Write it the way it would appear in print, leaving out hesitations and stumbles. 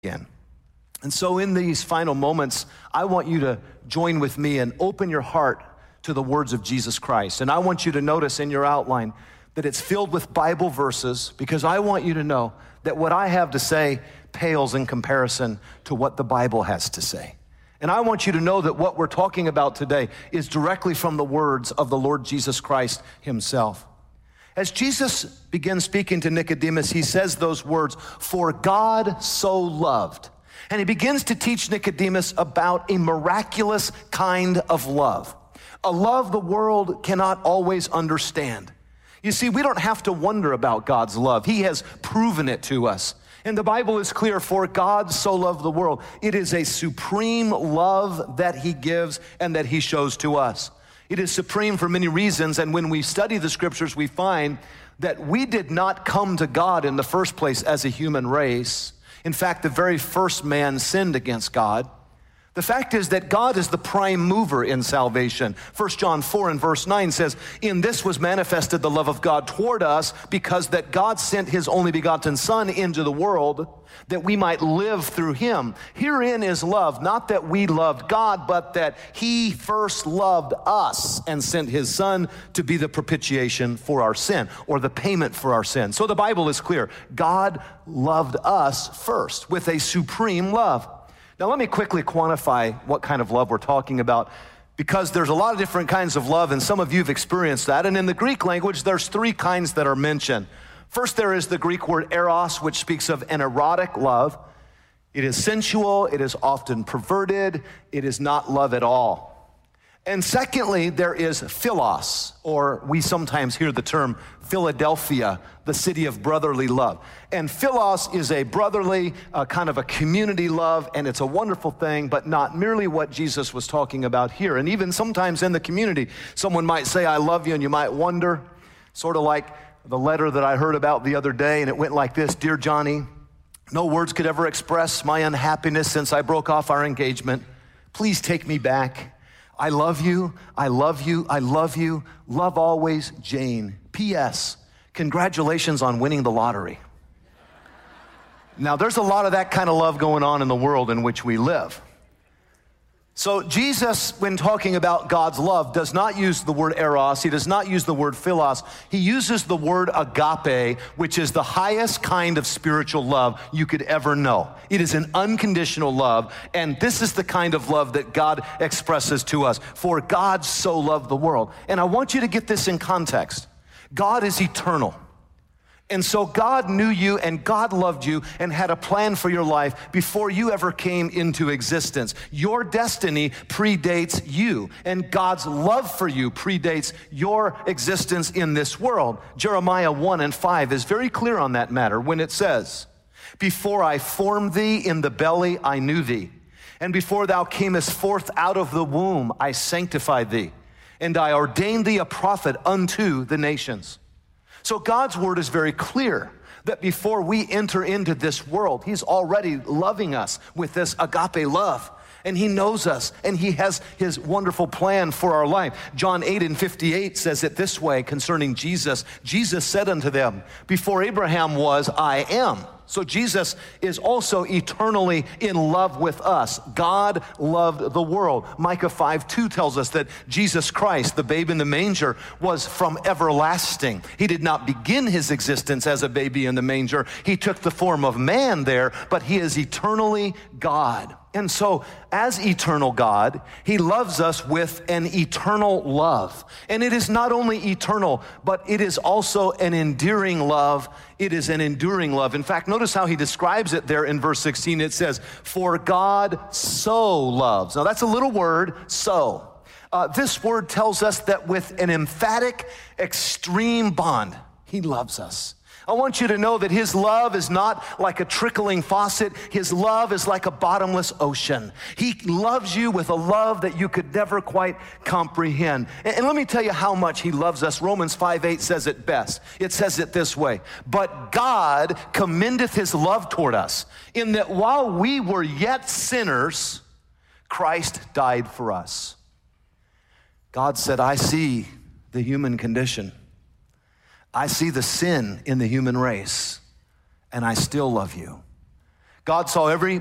again. And so in these final moments, I want you to join with me and open your heart to the words of Jesus Christ. And I want you to notice in your outline that it's filled with Bible verses, because I want you to know that what I have to say pales in comparison to what the Bible has to say. And I want you to know that what we're talking about today is directly from the words of the Lord Jesus Christ himself. As Jesus begins speaking to Nicodemus, he says those words, "For God so loved." And he begins to teach Nicodemus about a miraculous kind of love, a love the world cannot always understand. You see, we don't have to wonder about God's love. He has proven it to us. And the Bible is clear, for God so loved the world. It is a supreme love that he gives and that he shows to us. It is supreme for many reasons, and when we study the scriptures, we find that we did not come to God in the first place as a human race. In fact, the very first man sinned against God. The fact is that God is the prime mover in salvation. 1 John 4 and verse 9 says, "In this was manifested the love of God toward us, because that God sent his only begotten Son into the world, that we might live through him. Herein is love, not that we loved God, but that he first loved us and sent his Son to be the propitiation for our sin," or the payment for our sin. So the Bible is clear. God loved us first with a supreme love. Now, let me quickly quantify what kind of love we're talking about, because there's a lot of different kinds of love, and some of you have experienced that. And in the Greek language, there's three kinds that are mentioned. First, there is the Greek word eros, which speaks of an erotic love. It is sensual, it is often perverted, it is not love at all. And secondly, there is philos, or we sometimes hear the term Philadelphia, the city of brotherly love. And philos is a brotherly, kind of a community love, and it's a wonderful thing, but not merely what Jesus was talking about here. And even sometimes in the community, someone might say, "I love you," and you might wonder, sort of like the letter that I heard about the other day, and it went like this: "Dear Johnny, no words could ever express my unhappiness since I broke off our engagement. Please take me back. I love you, I love you, I love you. Love always, Jane. P.S. Congratulations on winning the lottery." Now, there's a lot of that kind of love going on in the world in which we live. So Jesus, when talking about God's love, does not use the word eros. He does not use the word philos. He uses the word agape, which is the highest kind of spiritual love you could ever know. It is an unconditional love, and this is the kind of love that God expresses to us. For God so loved the world. And I want you to get this in context. God is eternal. And so God knew you and God loved you and had a plan for your life before you ever came into existence. Your destiny predates you, and God's love for you predates your existence in this world. Jeremiah 1 and 5 is very clear on that matter when it says, "Before I formed thee in the belly, I knew thee. And before thou camest forth out of the womb, I sanctified thee. And I ordained thee a prophet unto the nations." So God's word is very clear that before we enter into this world, he's already loving us with this agape love. And he knows us, and he has his wonderful plan for our life. John 8 and 58 says it this way concerning Jesus. Jesus said unto them, "Before Abraham was, I am." So Jesus is also eternally in love with us. God loved the world. Micah 5:2 tells us that Jesus Christ, the babe in the manger, was from everlasting. He did not begin his existence as a baby in the manger. He took the form of man there, but he is eternally God. And so, as eternal God, he loves us with an eternal love. And it is not only eternal, but it is also an endearing love. It is an enduring love. In fact, notice how he describes it there in verse 16. It says, "For God so loves." Now, that's a little word, so. This word tells us that with an emphatic, extreme bond, he loves us. I want you to know that his love is not like a trickling faucet. His love is like a bottomless ocean. He loves you with a love that you could never quite comprehend. And let me tell you how much he loves us. Romans 5:8 says it best. It says it this way: "But God commendeth his love toward us, in that while we were yet sinners, Christ died for us." God said, "I see the human condition. I see the sin in the human race, and I still love you." God saw every